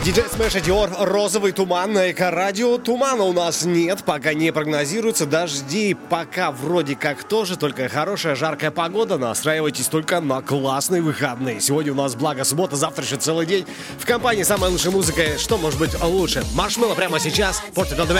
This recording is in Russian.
Диджей Смэш и Диор, розовый туман на Эко-радио. Тумана у нас нет, пока не прогнозируется. Дожди пока вроде как тоже, только хорошая жаркая погода. Настраивайтесь только на классные выходные. Сегодня у нас благо суббота, завтра еще целый день. В компании самая лучшая музыка. Что может быть лучше? Маршмелло прямо сейчас. Portico